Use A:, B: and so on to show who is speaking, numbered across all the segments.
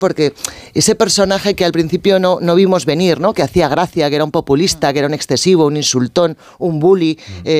A: porque ese personaje que al principio no vimos venir, ¿no? Que hacía gracia, que era un populista, que era un excesivo, un insultón, un bully,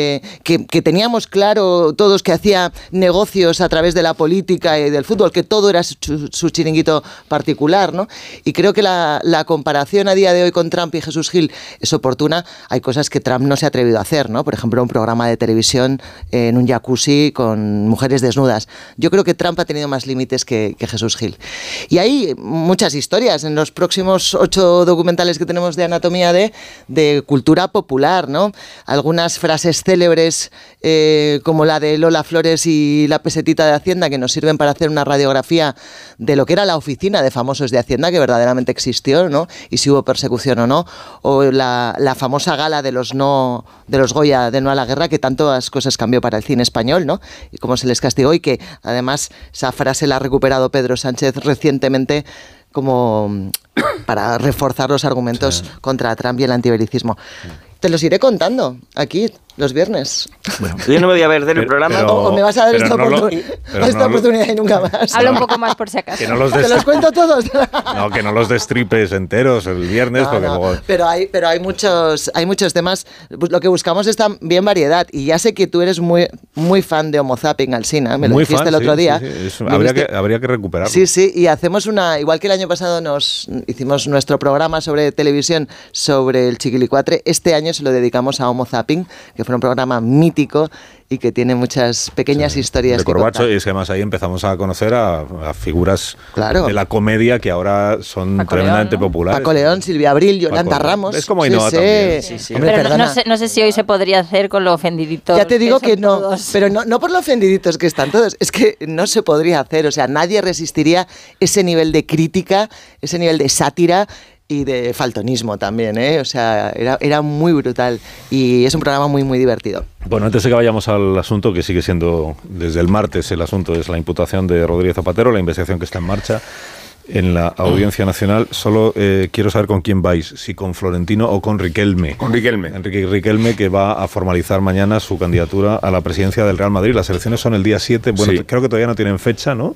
A: que teníamos claro todos que hacía negocios a través de la política y del fútbol, que todo era su chiringuito particular, ¿no? Y creo que la comparación a día de hoy con Trump y Jesús Gil es oportuna. Hay cosas que Trump no se ha atrevido a hacer, ¿no? Por ejemplo, un programa de televisión en un jacuzzi con mujeres desnudas. Yo creo que Trump ha tenido más límites que Jesús Gil. Y hay muchas historias en los próximos 8 documentales que tenemos de anatomía de cultura popular, ¿no? Algunas frases célebres como la de Lola Flores y la pesetita de Hacienda, que nos sirven para hacer una radiografía de lo que era la oficina de famosos de Hacienda, que verdaderamente existió, ¿no? Y si hubo persecución o no, o la famosa gala de los Goya de No a la Guerra, que tantas cosas cambió para el cine español, ¿no? Y cómo se les castigó, y que además esa frase la ha recuperado Pedro Sánchez recientemente como para reforzar los argumentos contra Trump y el antibelicismo. Te los iré contando aquí los viernes.
B: Bueno, yo no me voy a ver el programa.
A: O me vas a dar esta oportunidad y nunca más.
C: Habla un poco más por si acaso.
D: Que
A: ¿Te los cuento todos?
D: No, que no los destripes enteros el viernes. Porque luego...
A: Pero hay muchos temas. Pues lo que buscamos es también variedad. Y ya sé que tú eres muy fan de Homo Zapping, Alsina. Me lo dijiste el otro día.
D: Sí. Habría que recuperarlo.
A: Sí. Y hacemos igual que el año pasado nos hicimos nuestro programa sobre televisión sobre el Chiquilicuatre. Este año se lo dedicamos a Homo Zapping, que fue un programa mítico y que tiene muchas pequeñas historias
D: de Corbacho, y es que además ahí empezamos a conocer a figuras de la comedia que ahora son
C: Paco
D: tremendamente
C: León, ¿no?
D: populares.
A: Paco León, Silvia Abril, Yolanda Ramos.
D: Es como Ainhoa también.
A: Sí.
C: Hombre, pero no sé si hoy se podría hacer con lo ofendiditos.
A: Ya te digo que no,
C: todos.
A: pero no por lo ofendiditos que están todos, es que no se podría hacer, o sea, nadie resistiría ese nivel de crítica, ese nivel de sátira y de faltonismo también, ¿eh? O sea, era muy brutal y es un programa muy divertido.
D: Bueno, antes de que vayamos al asunto, que sigue siendo desde el martes, el asunto es la imputación de Rodríguez Zapatero, la investigación que está en marcha en la Audiencia Nacional. Solo quiero saber con quién vais, si con Florentino o con Riquelme.
E: Con Riquelme.
D: Enrique Riquelme, que va a formalizar mañana su candidatura a la presidencia del Real Madrid. Las elecciones son el día 7. Bueno, sí. Creo que todavía no tienen fecha, ¿no?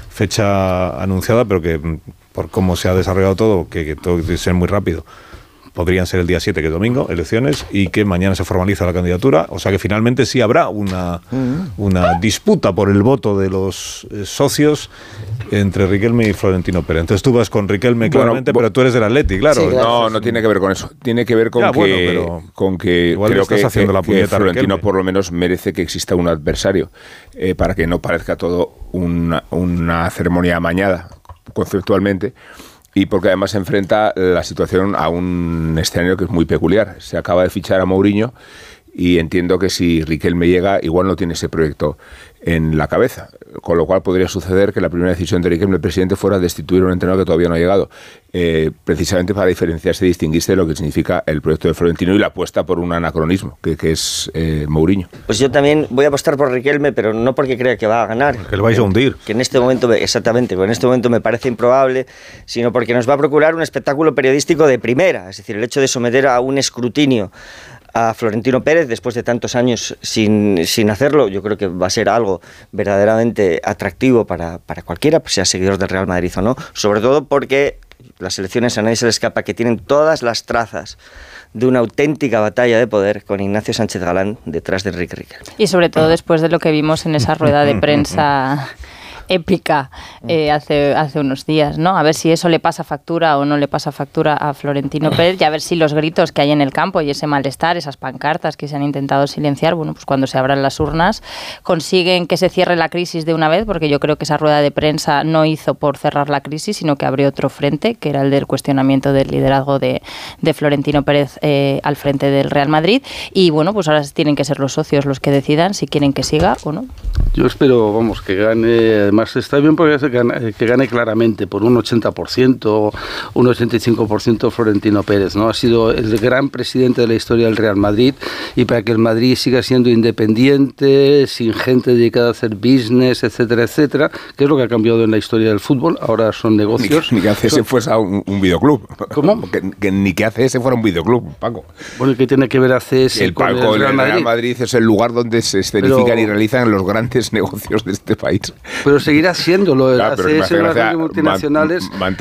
D: Fecha anunciada, pero que por cómo se ha desarrollado todo, que todo tiene que ser muy rápido, podrían ser el día 7, que es domingo, elecciones, y que mañana se formaliza la candidatura. O sea que finalmente sí habrá una disputa por el voto de los socios entre Riquelme y Florentino Pérez. Entonces tú vas con Riquelme claramente, pero tú eres del Atleti, claro.
A: Sí, claro.
E: No tiene que ver con eso. Tiene que ver con que
D: igual
E: creo
D: estás haciendo la
E: que Florentino
D: Riquelme.
E: por lo menos merece que exista un adversario, para que no parezca todo una ceremonia amañada conceptualmente. Y porque además se enfrenta la situación a un escenario que es muy peculiar. Se acaba de fichar a Mourinho y entiendo que si Riquelme llega, igual no tiene ese proyecto en la cabeza. Con lo cual podría suceder que la primera decisión de Riquelme, el presidente, fuera destituir a un entrenador que todavía no ha llegado. Precisamente para diferenciarse y distinguirse de lo que significa el proyecto de Florentino y la apuesta por un anacronismo, que es Mourinho.
B: Pues yo también voy a apostar por Riquelme, pero no porque crea que va a ganar.
D: Que le vais a hundir.
B: Que en este momento, exactamente, en este momento me parece improbable, sino porque nos va a procurar un espectáculo periodístico de primera. Es decir, el hecho de someter a un escrutinio a Florentino Pérez después de tantos años sin hacerlo, yo creo que va a ser algo verdaderamente atractivo para cualquiera, pues sea seguidor del Real Madrid o no, sobre todo porque las elecciones a nadie se le escapa que tienen todas las trazas de una auténtica batalla de poder con Ignacio Sánchez Galán detrás de Enrique Riquelme.
C: Y sobre todo después de lo que vimos en esa rueda de prensa épica hace unos días, ¿no? A ver si eso le pasa factura o no le pasa factura a Florentino Pérez, y a ver si los gritos que hay en el campo y ese malestar, esas pancartas que se han intentado silenciar, bueno, pues cuando se abran las urnas consiguen que se cierre la crisis de una vez, porque yo creo que esa rueda de prensa no hizo por cerrar la crisis, sino que abrió otro frente, que era el del cuestionamiento del liderazgo de Florentino Pérez al frente del Real Madrid, y bueno, pues ahora tienen que ser los socios los que decidan si quieren que siga o no.
F: Yo espero, vamos, que gane. Además está bien porque que gane claramente por un 80%, un 85% Florentino Pérez, ¿no? Ha sido el gran presidente de la historia del Real Madrid, y para que el Madrid siga siendo independiente, sin gente dedicada a hacer business, etcétera, etcétera, que es lo que ha cambiado en la historia del fútbol. Ahora son negocios.
E: Ni que hace ese fuese un videoclub.
F: ¿Cómo?
E: Que ni que hace ese fuera un videoclub, Paco.
F: Bueno, ¿qué tiene que ver ACS
E: el
F: con
E: palco
F: el
E: del
F: Real
E: Real Madrid? Es el lugar donde se escenifican y realizan los grandes negocios de este país.
F: Pero seguirá siéndolo.
E: Claro,
F: ACS, las multinacionales